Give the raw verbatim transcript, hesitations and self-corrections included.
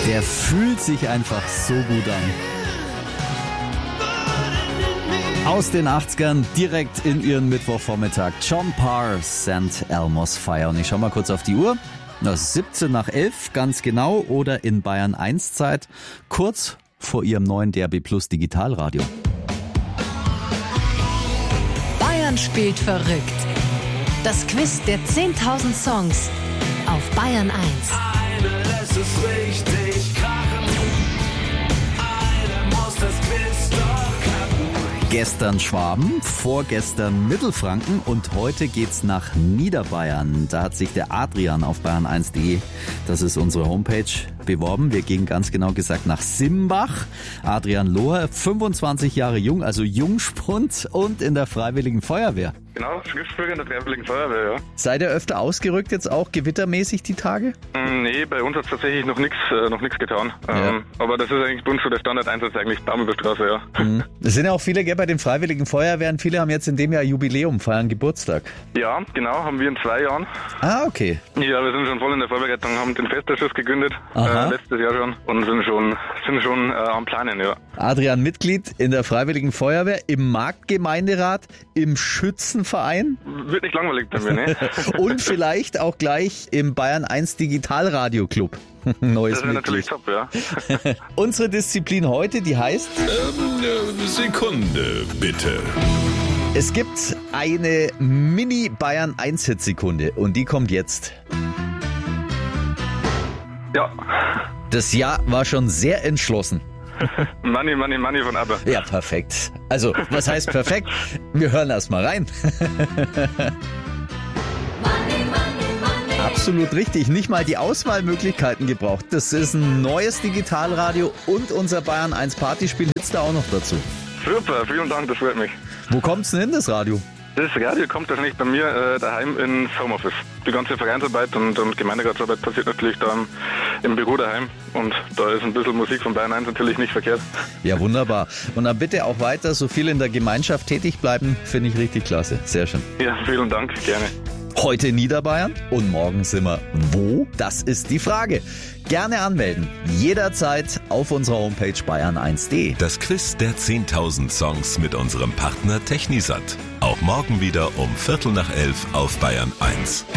Der fühlt sich einfach so gut an. Aus den achtzigern direkt in ihren Mittwochvormittag. John Parr, Saint Elmo's Fire. Und ich schau mal kurz auf die Uhr. Das ist siebzehn nach elf, ganz genau. Oder in Bayern eins Zeit, kurz vor ihrem neuen D A B Plus Digitalradio. Bayern spielt verrückt. Das Quiz der zehntausend Songs auf Bayern eins. Eine lässt es richtig krachen. Eine muss das Quiz doch knacken. Gestern Schwaben, vorgestern Mittelfranken und heute geht's nach Niederbayern. Da hat sich der Adrian auf bayern eins punkt de, das ist unsere Homepage, beworben. Wir gehen ganz genau gesagt nach Simbach. Adrian Lohr, fünfundzwanzig Jahre jung, also Jungspund und in der Freiwilligen Feuerwehr. Genau, Schiffsbürger in der Freiwilligen Feuerwehr, ja. Seid ihr öfter ausgerückt jetzt auch gewittermäßig die Tage? Mm, nee, bei uns hat es tatsächlich noch nichts äh, noch nichts getan. Ja. Ähm, aber das ist eigentlich bei uns so der Standardeinsatz, eigentlich Daumen über Straße, ja. Mhm. Es sind ja auch viele, gell, bei den Freiwilligen Feuerwehren. Viele haben jetzt in dem Jahr Jubiläum, feiern Geburtstag. Ja, genau, haben wir in zwei Jahren. Ah, okay. Ja, wir sind schon voll in der Vorbereitung, haben den Festausschuss gegründet, Aha. äh, letztes Jahr schon, und sind schon sind schon äh, am Planen, ja. Adrian, Mitglied in der Freiwilligen Feuerwehr, im Marktgemeinderat, im Schützenverein Wird nicht langweilig bei mir, ne? und vielleicht auch gleich im Bayern eins Digitalradio Club. Neues Das wäre natürlich Mitglied. top, ja. Unsere Disziplin heute, die heißt, Ähm, äh, Sekunde, bitte. es gibt eine Mini-Bayern eins Hitsekunde und die kommt jetzt. Ja, Das Jahr war schon sehr entschlossen. Money, Money, Money von ABBA. Ja, perfekt. Also, was heißt perfekt? Wir hören erst mal rein. Absolut richtig. Nicht mal die Auswahlmöglichkeiten gebraucht. Das ist ein neues Digitalradio und unser Bayern eins Partyspiel sitzt da auch noch dazu. Super, vielen Dank, das freut mich. Wo kommt's denn hin, das Radio? Das Radio kommt wahrscheinlich bei mir äh, daheim ins Homeoffice. Die ganze Vereinsarbeit und, und Gemeinderatsarbeit passiert natürlich da im, im Büro daheim. Und da ist ein bisschen Musik von Bayern eins natürlich nicht verkehrt. Ja, wunderbar. Und dann bitte auch weiter so viel in der Gemeinschaft tätig bleiben. Finde ich richtig klasse. Sehr schön. Ja, vielen Dank, gerne. Heute in Niederbayern und morgen sind wir wo? Das ist die Frage. Gerne anmelden. Jederzeit auf unserer Homepage bayern eins punkt de. Das Quiz der zehntausend Songs mit unserem Partner Technisat. Auch morgen wieder um Viertel nach elf auf Bayern eins.